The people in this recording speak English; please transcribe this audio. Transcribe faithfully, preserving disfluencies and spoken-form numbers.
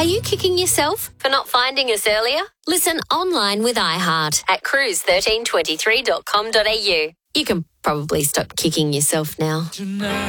you kicking yourself for not finding us earlier? Listen online with iHeart at cruise thirteen twenty-three dot com dot a u. You can probably stop kicking yourself now.